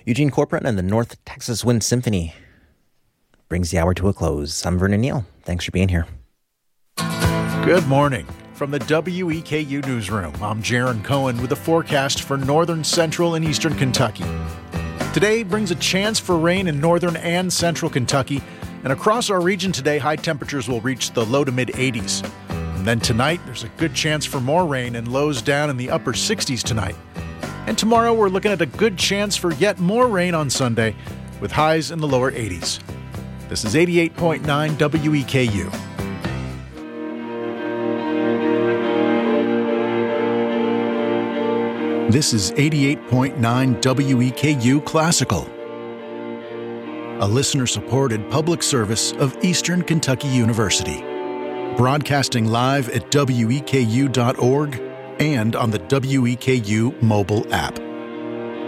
Eugene Corcoran and the North Texas Wind Symphony brings the hour to a close. I'm Vernon Neal. Thanks for being here. Good morning. From the WEKU Newsroom, I'm Jaron Cohen with a forecast for northern, central, and eastern Kentucky. Today brings a chance for rain in northern and central Kentucky, and across our region today, high temperatures will reach the low to mid-80s. And then tonight, there's a good chance for more rain and lows down in the upper 60s tonight. And tomorrow, we're looking at a good chance for yet more rain on Sunday, with highs in the lower 80s. This is 88.9 WEKU. This is 88.9 WEKU Classical, a listener-supported public service of Eastern Kentucky University, broadcasting live at weku.org and on the WEKU mobile app.